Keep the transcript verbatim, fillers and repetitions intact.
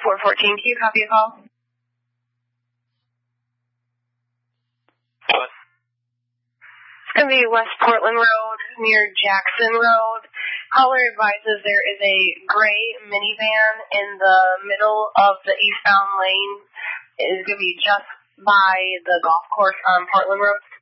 four fourteen, can you copy a call? What? It's going to be West Portland Road near Jackson Road. Caller advises there is a gray minivan in the middle of the eastbound lane. It is going to be just by the golf course on Portland Road.